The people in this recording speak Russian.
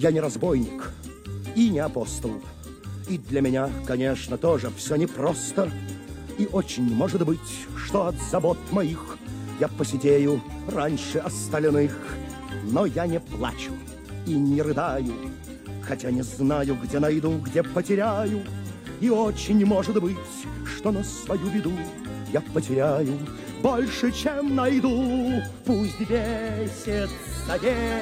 Я не разбойник и не апостол. И для меня, конечно, тоже все непросто. И очень может быть, что от забот моих я посидею раньше остальных. Но я не плачу и не рыдаю, хотя не знаю, где найду, где потеряю. И очень может быть, что на свою беду я потеряю больше, чем найду. Пусть бесится